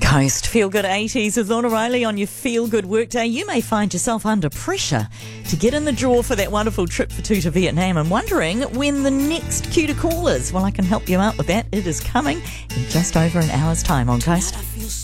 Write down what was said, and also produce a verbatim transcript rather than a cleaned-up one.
Coast. Feel Good eighties with Lorna Riley on your Feel Good workday. You may find yourself under pressure to get in the draw for that wonderful trip for two to Vietnam and wondering when the next cue to call is. Well, I can help you out with that. It is coming in just over an hour's time on Coast.